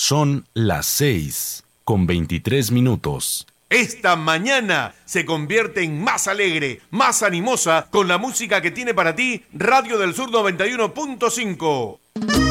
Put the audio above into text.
Son las 6:23. Esta mañana se convierte en más alegre, más animosa con la música que tiene para ti Radio del Sur 91.5.